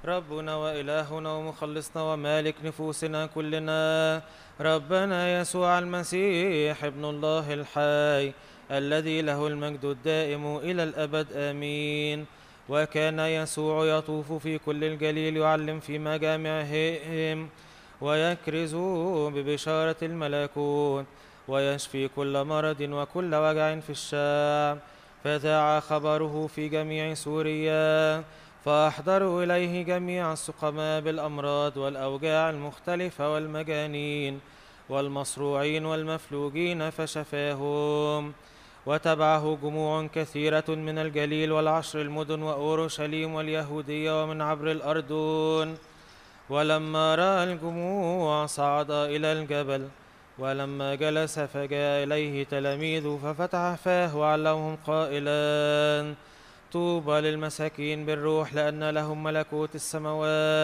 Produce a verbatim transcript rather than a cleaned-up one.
ربنا وإلهنا ومخلصنا ومالك نفوسنا كلنا، ربنا يسوع المسيح ابن الله الحي الذي له المجد الدائم إلى الأبد آمين. وكان يسوع يطوف في كل الجليل يعلم في مجامعهم ويكرز ببشارة الملكوت ويشفي كل مرض وكل وجع في الشعب، فذاع خبره في جميع سوريا، فأحضروا إليه جميع السقماء بالأمراض والأوجاع المختلفة والمجانين والمصروعين والمفلوجين فشفاهم. وتبعه جموع كثيرة من الجليل والعشر المدن وأورشليم واليهودية ومن عبر الأردن. ولما رأى الجموع صعد إلى الجبل، ولما جلس فجاء إليه تلاميذه ففتح فاه وعلمهم قائلا: طوبى للمساكين بالروح لأن لهم ملكوت السماوات.